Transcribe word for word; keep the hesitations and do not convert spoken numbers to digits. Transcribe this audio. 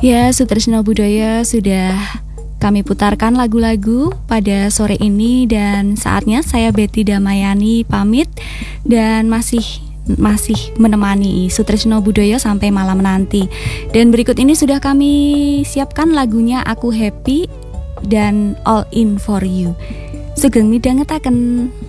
Ya, Sutrisno Budaya sudah kami putarkan lagu-lagu pada sore ini, dan saatnya saya Betty Damayani pamit dan masih masih menemani Sutrisno Budaya sampai malam nanti. Dan berikut ini sudah kami siapkan lagunya Aku Happy dan All In For You. Sugeng midhangetaken.